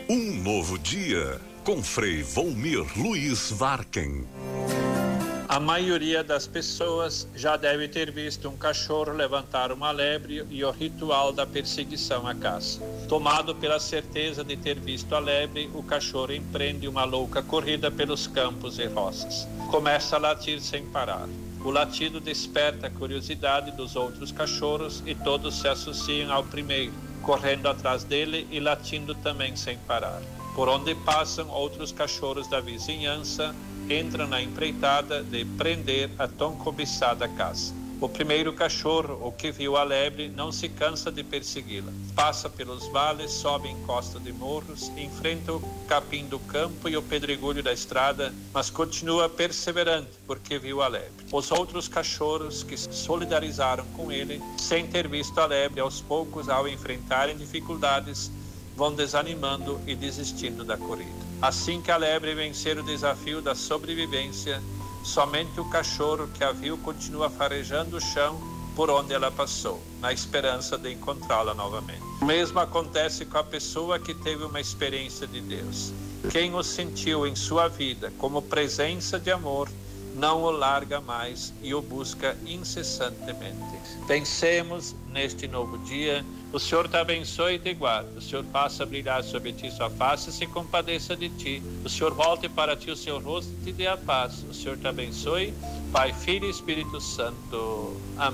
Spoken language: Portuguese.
Um novo dia, com Frei Volmir Luiz Varken. A maioria das pessoas já deve ter visto um cachorro levantar uma lebre e o ritual da perseguição à caça. Tomado pela certeza de ter visto a lebre, o cachorro empreende uma louca corrida pelos campos e roças. Começa a latir sem parar. O latido desperta a curiosidade dos outros cachorros e todos se associam ao primeiro, correndo atrás dele e latindo também sem parar. Por onde passam, outros cachorros da vizinhança entram na empreitada de prender a tão cobiçada caça. O primeiro cachorro, o que viu a lebre, não se cansa de persegui-la. Passa pelos vales, sobe em costa de morros, enfrenta o capim do campo e o pedregulho da estrada, mas continua perseverante porque viu a lebre. Os outros cachorros que se solidarizaram com ele, sem ter visto a lebre, aos poucos, ao enfrentarem dificuldades, vão desanimando e desistindo da corrida. Assim que a lebre vencer o desafio da sobrevivência, somente o cachorro que a viu continua farejando o chão por onde ela passou, na esperança de encontrá-la novamente. O mesmo acontece com a pessoa que teve uma experiência de Deus. Quem o sentiu em sua vida como presença de amor, não o larga mais e o busca incessantemente. Pensemos neste novo dia. O Senhor te abençoe e te guarde. O Senhor faça brilhar sobre ti sua face e se compadeça de ti. O Senhor volte para ti o seu rosto e te dê a paz. O Senhor te abençoe, Pai, Filho e Espírito Santo. Amém.